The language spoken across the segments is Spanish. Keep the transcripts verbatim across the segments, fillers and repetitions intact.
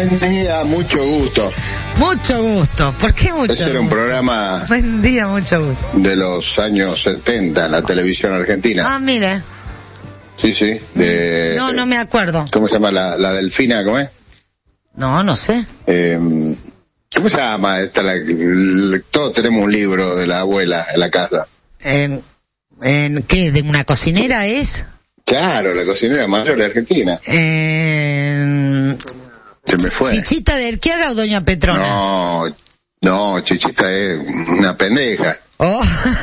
Buen día, mucho gusto. Mucho gusto. ¿Por qué mucho Ese era un gusto? programa Buen día, mucho gusto. de los años setenta en la televisión argentina. Ah, mire. Sí, sí. De, No, no me acuerdo. ¿Cómo se llama? La, la Delfina, ¿cómo es? No, no sé. Eh, ¿Cómo se llama? Esta, la, la- todos tenemos un libro de la abuela en la casa. ¿En, en qué? ¿De una cocinera es? Claro, la cocinera mayor de Argentina. En... Se me fue. ¿Chichita de Erquiaga o Doña Petrona? No, no, Chichita es una pendeja. Oh.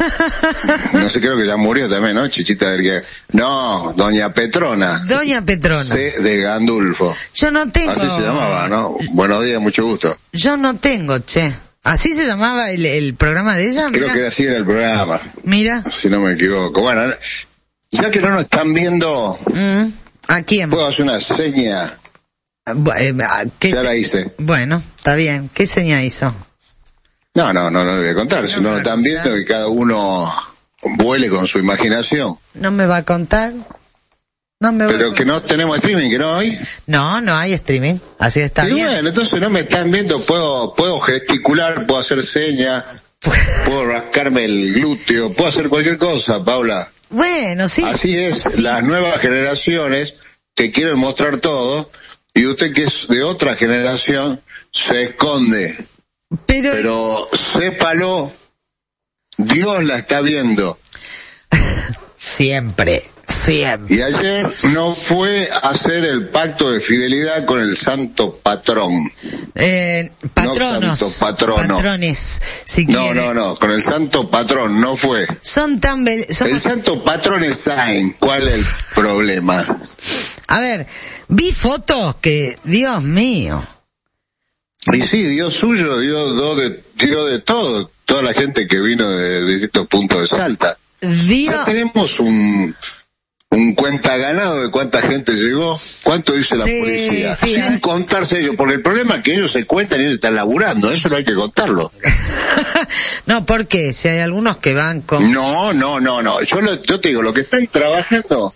No sé, creo que ya murió también, ¿no? Chichita de Erquiaga. No, Doña Petrona. Doña Petrona. C. de Gandulfo. Yo no tengo... Así se llamaba, ¿no? Buenos días, mucho gusto. Yo no tengo, che. ¿Así se llamaba el, el programa de ella? Creo Mira. que era así en el programa, Mira. si no me equivoco. Bueno, ya que no nos están viendo, Mm. ¿A quién? puedo hacer una seña. Bu- eh, ¿qué Ya se- la hice. Bueno, está bien. ¿Qué señal hizo? No, no, no, no le voy a contar. Si No no me lo va a están viendo, contar. que cada uno vuele con su imaginación. ¿No me va a contar? No me va a Pero contar. que no tenemos streaming, que no hay. No, no hay streaming. Así está Y bien. bueno, entonces no me están viendo, puedo, puedo gesticular, puedo hacer señas, puedo rascarme el glúteo, puedo hacer cualquier cosa, Paula. Bueno, sí. Así es, sí. las nuevas generaciones que quieren mostrar todo, y usted que es de otra generación, se esconde. Pero, Pero sépalo, Dios la está viendo. siempre, siempre. Y ayer no fue a hacer el pacto de fidelidad con el santo patrón. Eh, patronos. santo patrono. Patrones, si No, quiere. no, no, con el santo patrón no fue. Son tan... be- El somos- santo patrón es Sain. ¿Cuál es el problema? A ver, vi fotos que, Dios mío. Y sí, Dios suyo dio, dio, de, dio de todo, toda la gente que vino de, de distintos puntos de Salta. Ya Dios... tenemos un, un cuenta ganado de cuánta gente llegó, cuánto dice la Sí, policía, sí, a sin ver. contarse ellos, porque el problema es que ellos se cuentan y ellos están laburando, eso no hay que contarlo. No, ¿por qué? Si hay algunos que van con... No, no, no, no, yo, lo, yo te digo, lo que estáis trabajando,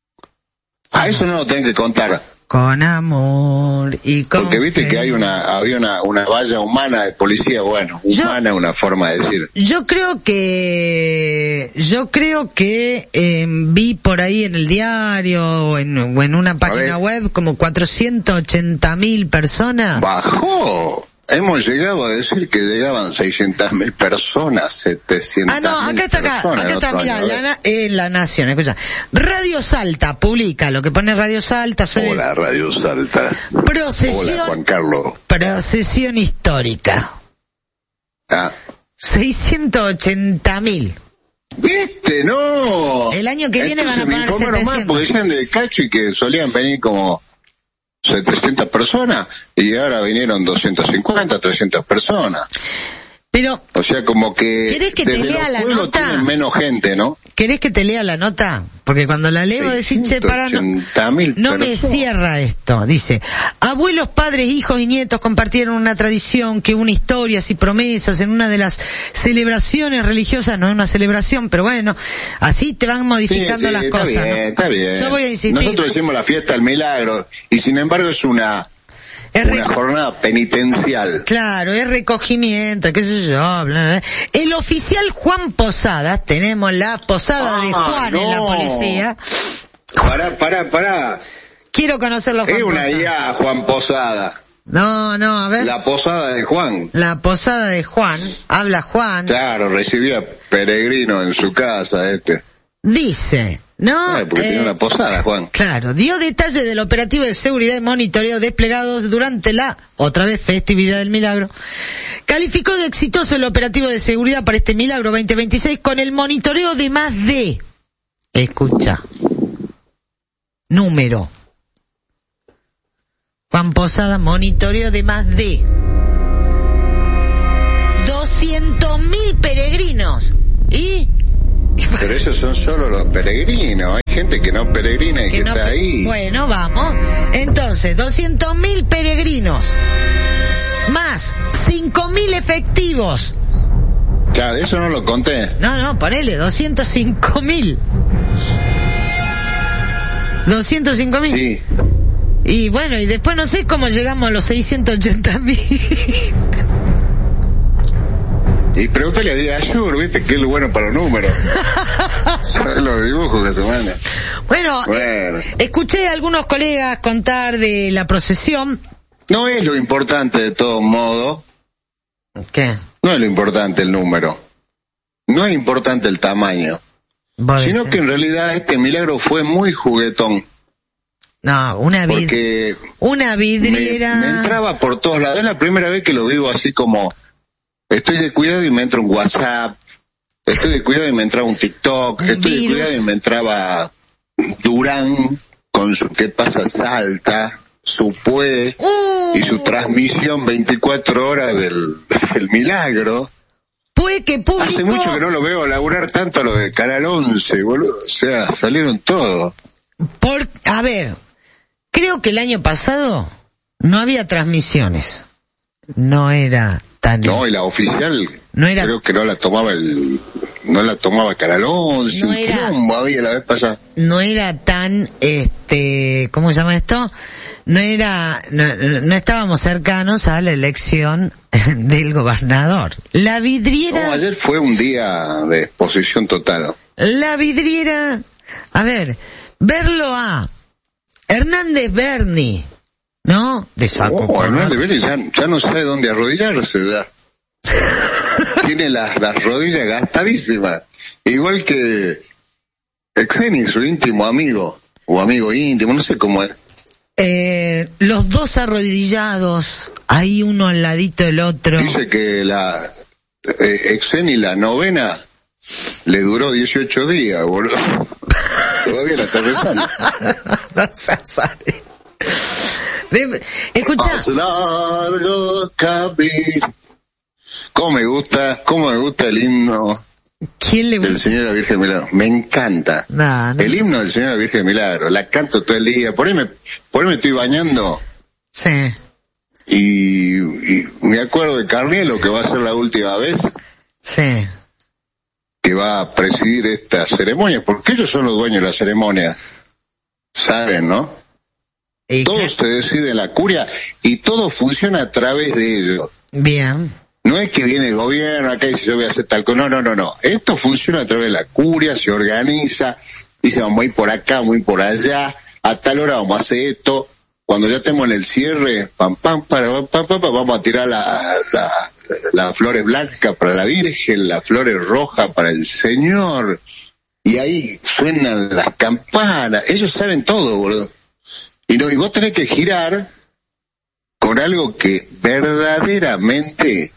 a eso no lo tienen que contar. Con amor y con... Porque viste fe. que hay una, había una, una valla humana de policía, bueno, Yo- humana es una forma de decir. Yo creo que, yo creo que eh, vi por ahí en el diario o en, o en una página ver. web como cuatrocientas ochenta mil personas. Bajó. Hemos llegado a decir que llegaban seiscientas mil personas, setecientas Ah, no, acá está acá, acá está, mira, la, na- eh, la Nación, escucha. Radio Salta publica, lo que pone Radio Salta suele Hola, Radio Salta. Hola, procesión, Juan Carlos. procesión histórica. Ah, seiscientos ochenta mil. ¿viste? No. El año que viene van a Entonces me poner informaron más setecientos. porque decían de Cacho y que solían venir como setecientas personas y ahora vinieron doscientas cincuenta, trescientas personas. Pero, O sea, como que ¿querés que te desde lea los la pueblos nota? tienen menos gente, ¿no? ¿querés que te lea la nota? Porque cuando la leo decís, che, para, no, seiscientas ochenta mil no me personas. cierra esto. Dice, abuelos, padres, hijos y nietos compartieron una tradición que une historias y promesas en una de las celebraciones religiosas, no es una celebración, pero bueno, así te van Sí, modificando sí, las está cosas. bien, ¿no? está bien. Yo voy a insistir. Nosotros decimos la fiesta del milagro y sin embargo es una, Es re- una jornada penitencial. Claro, es recogimiento, qué sé yo, bla, bla, bla. El oficial Juan Posadas, tenemos la posada de Ah, Juan en la no. policía. Pará, pará, pará. Quiero conocerlo, Juan Es una Posadas. I A, Juan Posada. No, no, a ver. La... La posada de Juan. posada de Juan, habla Juan, Claro, recibía peregrino en su casa este. dice, ¿no? Claro, porque Eh, tenía una posada, Juan. Claro, dio detalles del operativo de seguridad y monitoreo desplegados durante la, otra vez, festividad del milagro. Calificó de exitoso el operativo de seguridad para este milagro veinte veintiséis con el monitoreo de más de, escucha, número. Juan Posada, monitoreo de más de doscientos mil peregrinos. ¿Y? Pero esos son solo los peregrinos. Hay gente que no peregrina y que, Que no está pe- ahí. Bueno, vamos. Entonces, doscientos mil peregrinos. Más cinco mil efectivos. Claro, eso no lo conté. No, no, ponele, doscientos cinco mil. doscientos cinco mil. Sí. Y bueno, y después no sé cómo llegamos a los seiscientos ochenta mil. Y pregúntale a Díaz Ayur, viste, que es lo bueno para los números. ¿Sabes los dibujos que se mandan? Bueno, bueno. Eh, escuché a algunos colegas contar de la procesión. No es lo importante de todos modos. ¿Qué? No es lo importante el número. No es importante el tamaño. Sino que en realidad este milagro fue muy juguetón. No, una vid... Porque una vidriera. Me, me entraba por todos lados. Es la primera vez que lo vivo así como... Estoy de cuidado y me entra un WhatsApp. Estoy de cuidado y me entraba un TikTok. Estoy Virus. de cuidado y me entraba Durán con su ¿Qué pasa? Salta, su Puede uh. y su transmisión veinticuatro horas del, del milagro. Puede que público... Hace mucho que no lo veo laburar tanto a lo de Canal once, boludo. O sea, salieron todos. Por, a ver, creo que el año pasado no había transmisiones. No era tan... No, y la oficial no era... creo que no la tomaba el... No la tomaba Canal once, no un era... quilombo había la vez pasada. No era tan, este... ¿Cómo se llama esto? No era... No, no estábamos cercanos a la elección del gobernador. La vidriera... No, ayer fue un día de exposición total. La vidriera... A ver, verlo a Hernández Berni... ¿No? De saco. Oh, Hernández Berni ya, ya no sabe dónde arrodillarse, ya. Tiene las, las rodillas gastadísimas. Igual que Exeni, su íntimo amigo, o amigo íntimo, no sé cómo es. Eh, los dos arrodillados, ahí uno al ladito del otro. Dice que la eh, Exeni, la novena, le duró dieciocho días, boludo. Todavía la está rezando. No seas así. Escucha. Largo camino. ¿Cómo me gusta? ¿Cómo me gusta el himno? ¿Quién le gusta? Del Señor de la Virgen de Milagro. Me encanta. No, no. El himno del Señor de la Virgen de Milagro. La canto todo el día. Por ahí me, por ahí me estoy bañando. Sí. Y, y me acuerdo de Carnielo, que va a ser la última vez. Sí. Que va a presidir esta ceremonia. Porque ellos son los dueños de la ceremonia. Saben, ¿no? Todo se decide en la curia y todo funciona a través de ellos. Bien. No es que viene el gobierno acá y dice yo voy a hacer tal cosa. No, no, no, no. Esto funciona a través de la curia, se organiza, dice vamos a ir por acá, vamos a ir por allá, a tal hora vamos a hacer esto. Cuando ya estemos en el cierre, pam, pam, para, pam, pam, pam, vamos a tirar la, la, las flores blancas para la Virgen, las flores rojas para el Señor. Y ahí suenan las campanas. Ellos saben todo, boludo. Y, no, y vos tenés que girar con algo que verdaderamente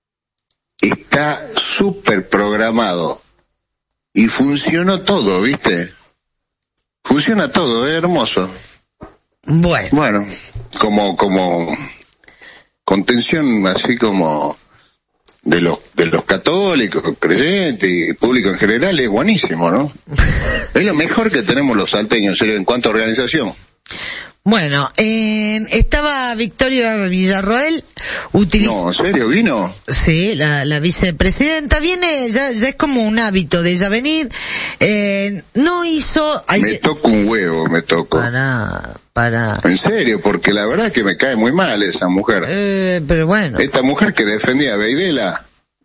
está súper programado. Y funcionó todo, ¿viste? Funciona todo, es hermoso. Bueno. Bueno, como, como, contención así como de los, de los católicos, creyentes y público en general es buenísimo, ¿no? Es lo mejor que tenemos los salteños, en serio, en cuanto a organización. Bueno, eh, estaba Victoria Villarroel utilizó... No, ¿en serio vino? Sí, la, la vicepresidenta viene, ya, ya es como un hábito de ella venir, eh, no hizo... Hay... Me toco un huevo, me toco. Para, para... En serio, porque la verdad es que me cae muy mal esa mujer. Eh, pero bueno. Esta mujer que defendía a Beidela.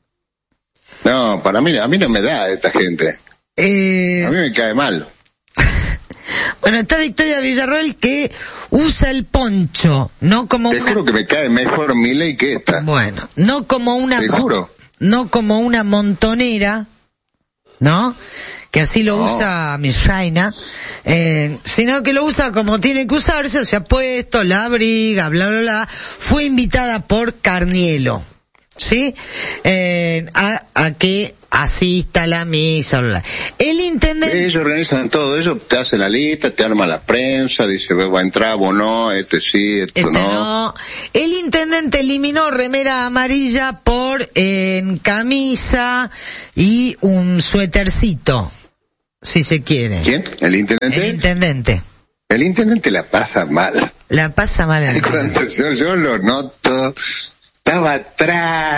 No, para mí, a mí no me da esta gente. Eh... A mí me cae mal. Bueno, está Victoria Villarroel que usa el poncho, no como Te una... juro que me cae mejor Milei que esta. Bueno, no como una... Te juro. No como una montonera, ¿no? Que así lo no. usa mi reina, eh, sino que lo usa como tiene que usarse, o sea, puesto, la abriga, bla, bla, bla. Fue invitada por Carnielo, ¿sí? Eh, a, a que asista a la misa, bla, bla. El intendente... Ellos organizan todo, ellos te hacen la lista, te arma la prensa, dice, va a entrar o no, este sí, esto este no. no. El intendente eliminó remera amarilla por eh, camisa y un suétercito, si se quiere. ¿Quién? ¿El intendente? El intendente. El intendente la pasa mal. La pasa mal. Cuando yo, yo lo noto, estaba atrás,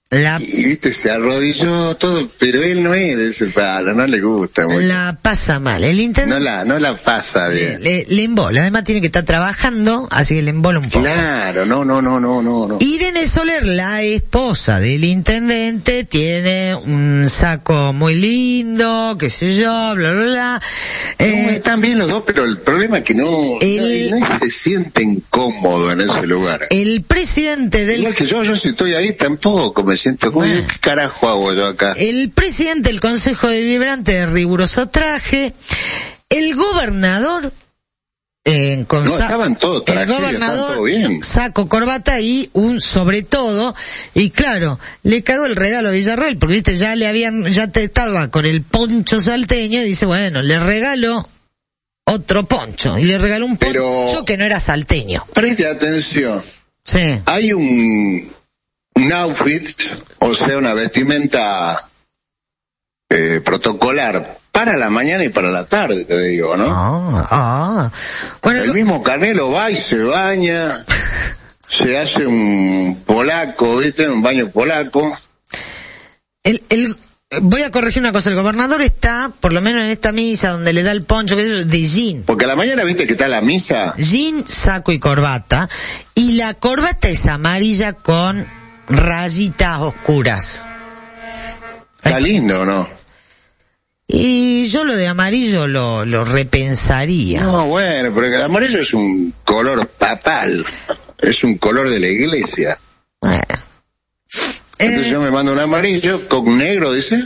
La... Y, viste, se arrodilló todo, pero él no es de ese palo, no le gusta mucho. La pasa mal, el intendente... No la, no la pasa bien. Le, le embola, además tiene que estar trabajando, así que le embola un poco. Claro, no, no, no, no, no, no. Irene Soler, la esposa del intendente, tiene un saco muy lindo, qué sé yo, bla, bla, bla. Eh, no, están bien los dos, pero el problema es que no, el, no, no se siente incómodo en ese lugar. El presidente del... Igual que yo, yo si estoy ahí tampoco me siento como, bueno, ¿qué carajo hago yo acá? El presidente del Consejo Deliberante de riguroso traje, el gobernador, eh, con no, estaban todos trajes, el gobernador, estaban todo bien. Saco, corbata y un sobre todo, y claro, le cagó el regalo a Villarroel, porque viste, ya le habían, ya te estaba con el poncho salteño, y dice, bueno, le regaló otro poncho, y le regaló un poncho Pero, que no era salteño. Preste atención. Sí. Hay un, un outfit, o sea, una vestimenta eh, protocolar para la mañana y para la tarde, te digo, ¿no? Ah, ah. Bueno, el mismo Carnelo va y se baña, se hace un polaco, ¿viste? Un baño polaco. El, el, voy a corregir una cosa, el gobernador está, por lo menos en esta misa donde le da el poncho, que es de jean. Porque a la mañana, ¿viste que está la misa? Jean, saco y corbata, y la corbata es amarilla con rayitas oscuras. Está lindo, ¿no? Y yo lo de amarillo lo, lo repensaría. No, bueno, porque el amarillo es un color papal, es un color de la iglesia. Bueno. Entonces eh, yo me mando un amarillo con negro, dice.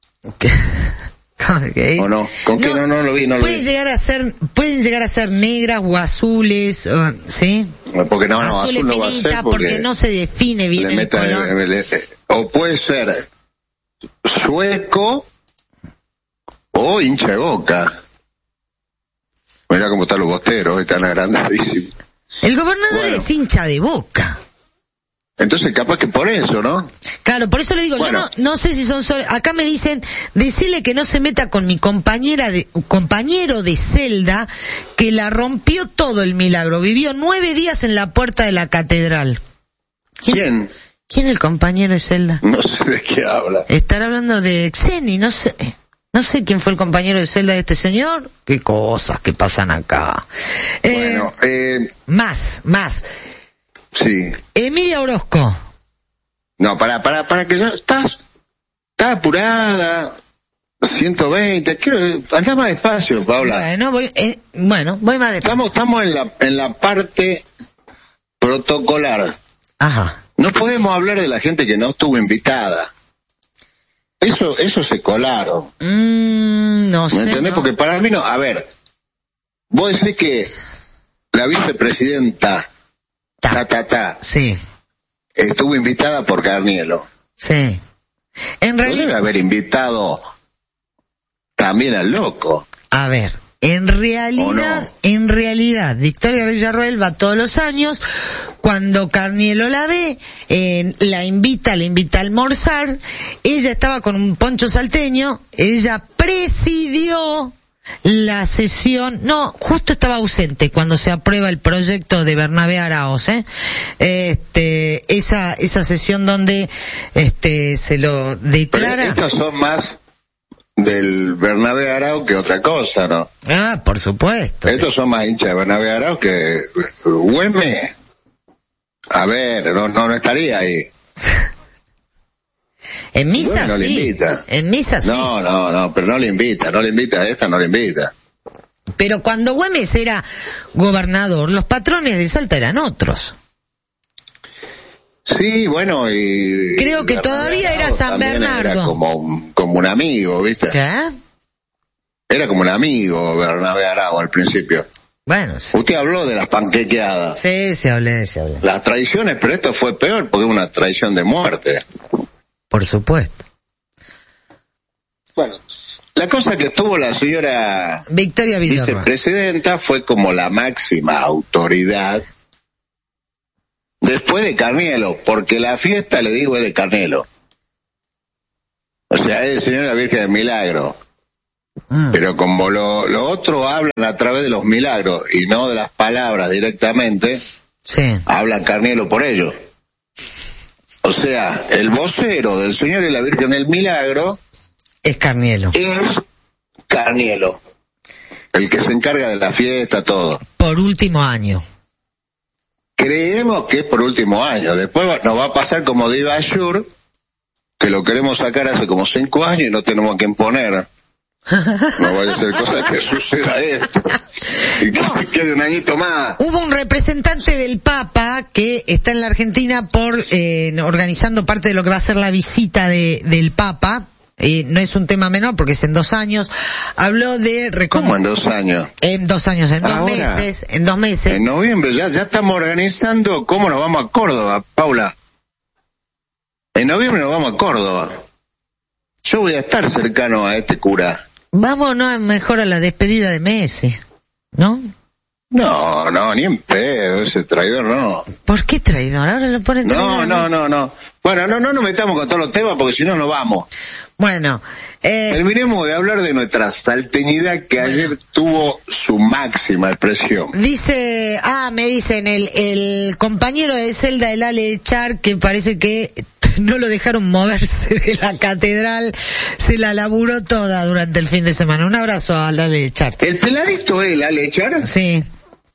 Okay. ¿O no? ¿Con qué? No, no, no lo vi, no lo pueden vi. Llegar a ser, pueden llegar a ser negras o azules, uh, ¿sí? Porque no, no, azules azul no va a ser porque, porque no se define bien el meta, color. Le, le, o puede ser sueco o hincha de Boca. Mira cómo están los bosteros, están agrandadísimos. El gobernador bueno. es hincha de Boca. Entonces capaz que por eso, ¿no? Claro, por eso le digo, bueno. yo no, no sé si son solo, acá me dicen, decirle que no se meta con mi compañera de, compañero de celda, que la rompió todo el milagro, vivió nueve días en la puerta de la catedral. ¿Quién? ¿Quién, ¿Quién es el compañero de celda? No sé de qué habla. Estará hablando de Xeni, no sé. No sé quién fue el compañero de celda de este señor. Qué cosas que pasan acá. Bueno, eh... eh más, más. Sí. Emilia Orozco. No, para, para, para que ya estás, estás apurada, ciento veinte, quiero, anda más despacio, Paula. Bueno, voy, eh, bueno, voy más despacio. Estamos, estamos en la, en la parte protocolar. Ajá. No podemos hablar de la gente que no estuvo invitada. Eso, eso se colaron. Mm, no sé. ¿Me entendés? No. Porque para mí no, a ver, vos decís que la vicepresidenta Ta, ta, ta. Sí. Estuvo invitada por Carnielo. Sí. En realidad... No debe haber invitado también al loco. A ver, en realidad, no? en realidad, Victoria Villarroel va todos los años, cuando Carnielo la ve, eh, la invita, la invita a almorzar, ella estaba con un poncho salteño, ella presidió la sesión, no, justo estaba ausente cuando se aprueba el proyecto de Bernabé Araoz, ¿eh? Este, esa, esa sesión donde, este, se lo declara. Pero estos son más del Bernabé Araoz que otra cosa, ¿no? Ah, por supuesto. Estos son más hinchas de Bernabé Araoz que Güemes. A ver, no, no, no estaría ahí. En misa bueno, no sí. Le invita. En misa sí. No, no, no, pero no le invita, no le invita a esta, no le invita. Pero cuando Güemes era gobernador, los patrones de Salta eran otros. Sí, bueno, y... Creo que todavía era San Bernardo. Era como, como un amigo, ¿viste? ¿Qué? Era como un amigo Bernabé Araoz al principio. Bueno, sí. Usted habló de las panquequeadas. Sí, se hablé, se hablé. Las traiciones, pero esto fue peor porque es una traición de muerte. Por supuesto. Bueno, la cosa que tuvo la señora Victoria Villarroel, vicepresidenta, fue como la máxima autoridad después de Carnielo, porque la fiesta, le digo, es de Carnielo. O sea, es el Señor de la Virgen del Milagro. Mm. Pero como lo, lo otro hablan a través de los milagros y no de las palabras directamente, sí. hablan Carnielo por ello. O sea, el vocero del Señor y la Virgen del Milagro es Carnielo. Es Carnielo, el que se encarga de la fiesta, todo. Por último año. Creemos que es por último año. Después nos va a pasar como Diva Ayur, que lo queremos sacar hace como cinco años y no tenemos a quién poner. No vaya a ser cosa que suceda esto y que no. se quede un añito más. Hubo un representante del Papa que está en la Argentina por eh, organizando parte de lo que va a ser la visita de del Papa. Eh, no es un tema menor porque es en dos años. Habló de recom- ¿Cómo en dos años? En dos años, en dos Ahora, meses, en dos meses. En noviembre ya ya estamos organizando cómo nos vamos a Córdoba, Paula. En noviembre nos vamos a Córdoba. Yo voy a estar cercano a este cura. Vámonos mejor a la despedida de Messi, ¿no? No, no, ni en pedo, ese traidor no. ¿Por qué traidor? Ahora lo ponen traidor. No, no, no, no. Bueno, no, no nos metamos con todos los temas porque si no nos vamos. Bueno, eh... terminemos de hablar de nuestra salteñidad que bueno. ayer tuvo su máxima expresión. Dice, ah, me dicen, el, el compañero de celda, el Ale Char, que parece que no lo dejaron moverse de la catedral, se la laburó toda durante el fin de semana. Un abrazo al Ale Char. ¿El peladito es el Ale Char? Sí.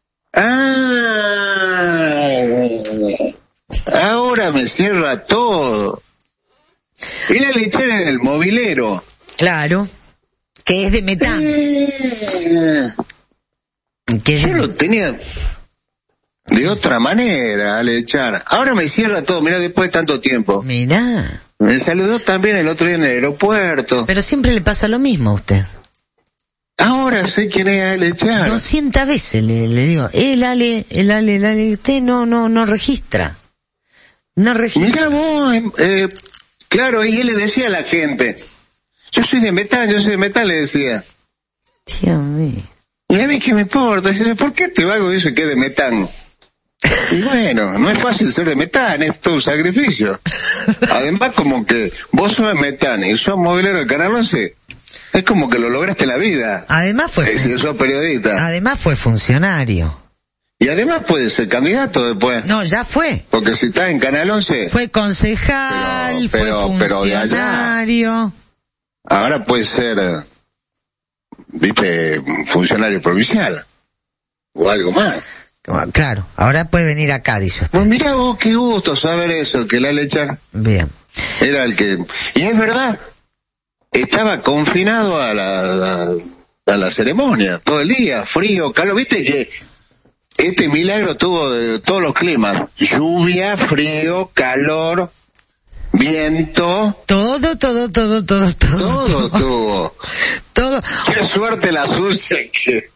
Ah, ahora me cierra todo. El Ale Char en el mobilero. Claro, que es de metano. Eh, ¿Qué yo es? lo tenía de otra manera, Ale Char. Ahora me cierra todo, mirá, después de tanto tiempo. Mirá. Me saludó también el otro día en el aeropuerto. Pero siempre le pasa lo mismo a usted. Ahora sé quién es Ale Char. doscientas veces le, le digo, el Ale, el Ale, el Ale, usted no, no, no registra. No registra. Mirá vos, eh, claro, y él le decía a la gente, yo soy de metal, yo soy de metal, le decía. Dios mío. Y a mí qué me importa, dice, ¿por qué este vago dice que es de metán? Y bueno, no es fácil ser de metán, es todo un sacrificio. Además, como que vos sos de metán y sos movilero de Canal once, es como que lo lograste en la vida. Además fue, eh, si sos periodista. Además fue funcionario. Y además puede ser candidato después. No, ya fue. Porque si estás en Canal once... Fue concejal, pero, pero, fue funcionario. Pero ahora puede ser, viste, funcionario provincial. O algo más. Claro, ahora puede venir acá, dice usted. Pues mira vos, qué gusto saber eso, que la Ale Char Bien. era el que... Y es verdad, estaba confinado a la, a, a la ceremonia, todo el día, frío, calor, viste que este milagro tuvo de todos los climas, lluvia, frío, calor, viento. Todo, todo, todo, todo, todo. Todo tuvo. Todo. Qué suerte la sucia que...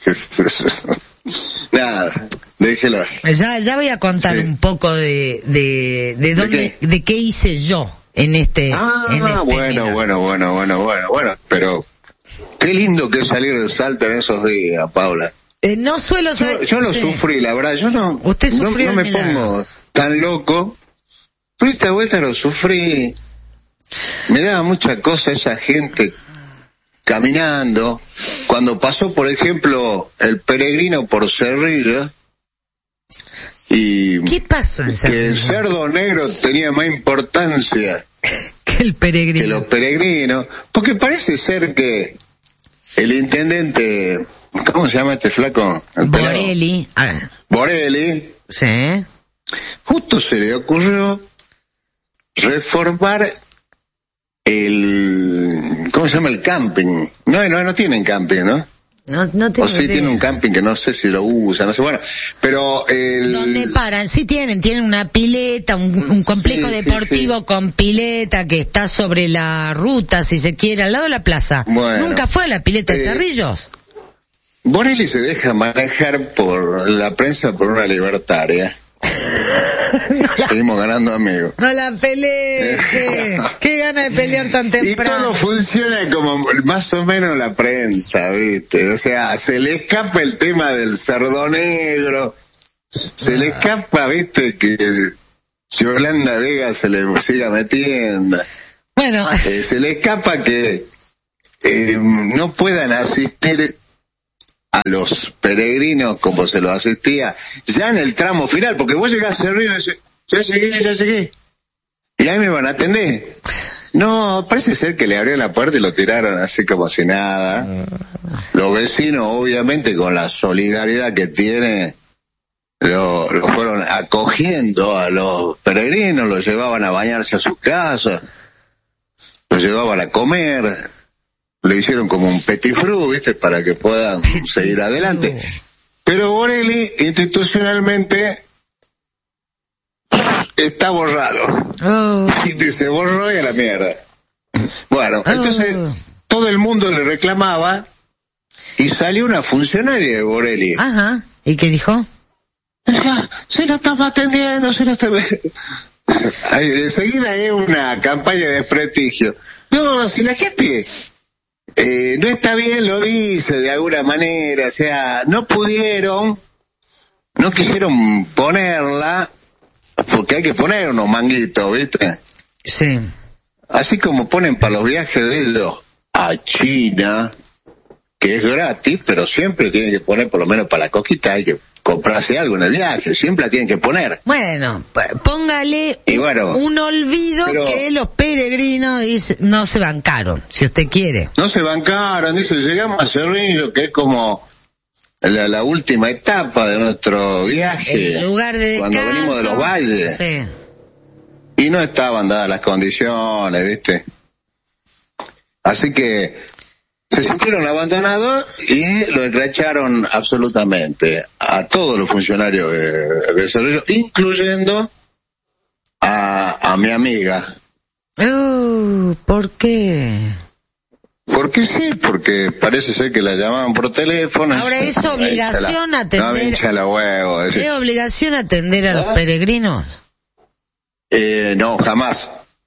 Nada, déjelo. Ya, ya voy a contar sí. un poco de, de, de dónde, ¿De, qué? de qué hice yo en este, ah, en este bueno, bueno, bueno, bueno, bueno, bueno, pero qué lindo que es salir de Salta en esos días, Paula. Eh, no suelo yo, yo lo sí. sufrí, la verdad, yo no, Usted no, sufrió no me milagro. pongo tan loco, pero esta vuelta lo sufrí, me daba mucha cosa esa gente caminando, cuando pasó, por ejemplo, el peregrino por Cerrillo, y ¿qué pasó en que el cerdo negro tenía más importancia que el peregrino, que los peregrinos, porque parece ser que el intendente, ¿cómo se llama este flaco? El Borelli. Ah. Borelli. Sí. Justo se le ocurrió reformar el, ¿cómo se llama? El camping. No, no, no tienen camping, ¿no? No, no tengo O sí idea. tiene un camping que no sé si lo usa, no sé, bueno, pero el... ¿Dónde paran? Sí tienen, tienen una pileta, un, un complejo sí, deportivo sí, sí. con pileta que está sobre la ruta, si se quiere, al lado de la plaza. Bueno, ¿nunca fue a la pileta de eh, Cerrillos? Borelli se deja manejar por la prensa por una libertaria. No la, seguimos ganando amigos. No la peleé, che. Qué gana de pelear tan temprano. Y todo funciona como más o menos la prensa, ¿viste? O sea, se le escapa el tema del cerdo negro, se le escapa, ¿viste? Que si Yolanda Vega se le siga metiendo. Bueno. Eh, se le escapa que eh, no puedan asistir a los peregrinos como se los asistía ya en el tramo final, porque vos llegás a Cerrillo y dices, ya llegué, ya llegué. y ahí me van a atender. No, parece ser que le abrieron la puerta y lo tiraron así como si nada. Los vecinos, obviamente, con la solidaridad que tiene, lo, lo fueron acogiendo a los peregrinos, los llevaban a bañarse a su casa, los llevaban a comer, le hicieron como un petit fru, ¿viste?, para que puedan seguir adelante. Pero Borelli, institucionalmente, está borrado. Oh. Y se borró y a la mierda. Bueno, oh. entonces todo el mundo le reclamaba y salió una funcionaria de Borelli. Ajá. ¿Y qué dijo? Decía, se lo estamos atendiendo, se lo estamos... Enseguida es una campaña de desprestigio. No, si la gente eh, no está bien, lo dice de alguna manera, o sea, no pudieron, no quisieron ponerla, porque hay que poner unos manguitos, ¿viste? Sí. Así como ponen para los viajes de ellos a China, que es gratis, pero siempre tienen que poner, por lo menos para la coquita, hay que comprarse algo en el viaje, siempre la tienen que poner. Bueno, póngale y bueno, un olvido pero, que los peregrinos dice, no se bancaron, si usted quiere. No se bancaron, dice, llegamos a Cerrillo, que es como... La, la última etapa de nuestro viaje, el lugar de cuando descanso, venimos de los valles, sí. Y no estaban dadas las condiciones, ¿viste? Así que se sintieron abandonados y lo enracharon absolutamente a todos los funcionarios de, de Cerrillo, incluyendo a, a mi amiga. Oh, ¿por qué? Porque sí, porque parece ser que la llamaban por teléfono. Ahora es obligación la, atender. No, la huevo, es, ¿Es obligación atender a ¿Ah? los peregrinos? Eh, no, jamás.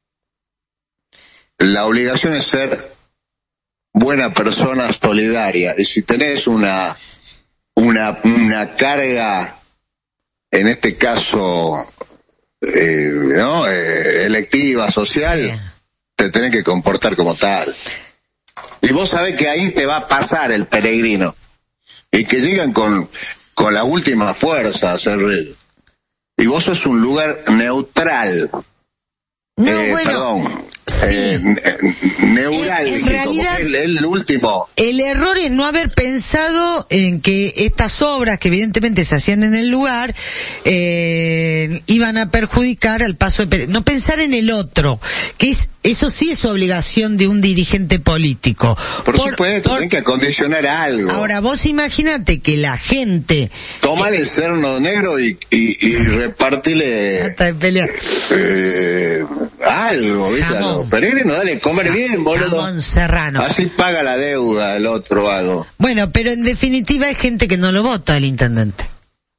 La obligación es ser buena persona solidaria. Y si tenés una, una, una carga, en este caso, eh, ¿no? Eh, electiva, social, sí. Te tenés que comportar como tal. Y vos sabés que ahí te va a pasar el peregrino. Y que llegan con, con la última fuerza a hacer reír. Y vos sos un lugar neutral. No, eh, bueno. Perdón. Sí. Eh, neurálgico, realidad, porque es el último. El error es no haber pensado en que estas obras, que evidentemente se hacían en el lugar, eh, iban a perjudicar al paso de peregrinos. No pensar en el otro, que es eso sí es obligación de un dirigente político. Por, por supuesto, por... tienen que acondicionar algo. Ahora, vos imaginate que la gente... Tómale el cerno negro y, y, y repartile... Hasta de pelear. Eh, algo, ¿viste? Jamón. Los peregrinos, dale, comer bien, boludo. Jamón serrano. Así paga la deuda el otro algo. Bueno, pero en definitiva hay gente que no lo vota el intendente.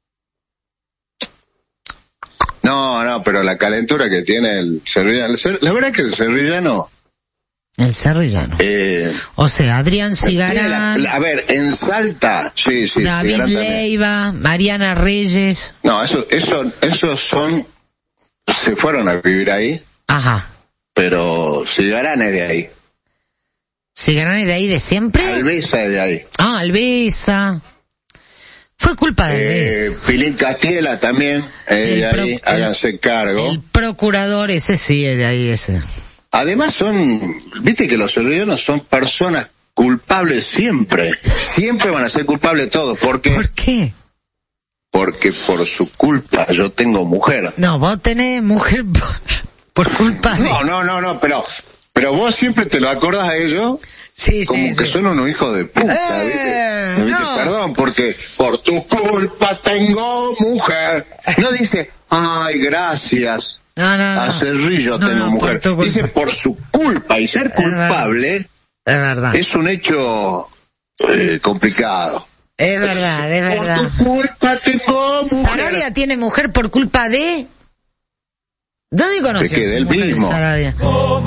No, no, pero la calentura que tiene el cerrillano, la verdad es que el cerrillano... El cerrillano. Eh, o sea, Adrián Cigarán... La, la, a ver, en Salta, sí, sí. David Cigarán Leiva, también. Mariana Reyes... No, eso, eso, esos son... Se fueron a vivir ahí. Ajá. Pero Cigarán es de ahí. ¿Cigarán es de ahí de siempre? Alvesa es de ahí. Ah, Alvesa... Fue culpa de eh, Pilín Castiela también, eh, de ahí, el, háganse cargo. El procurador, ese sí es de ahí, ese. Además son, viste que los cerrillanos son personas culpables siempre, siempre van a ser culpables todos. ¿Por qué? ¿Por qué? Porque por su culpa yo tengo mujer. No, vos tenés mujer por, por culpa de... No, no, no, no, pero, pero vos siempre te lo acordás a ellos. Sí, como sí, que sí. son unos hijos de puta, eh, ¿viste? ¿Viste? No. Perdón, porque por tu culpa tengo mujer. No dice, ay, gracias. No, no, no. A Cerrillo no, tengo no, mujer. Por dice por su culpa, y ser culpable es verdad. Es un hecho eh, complicado. Es verdad, es verdad. Por tu culpa tengo mujer. Sarabia tiene mujer por culpa de... ¿Dónde conoces? De que del mismo. Sarabia?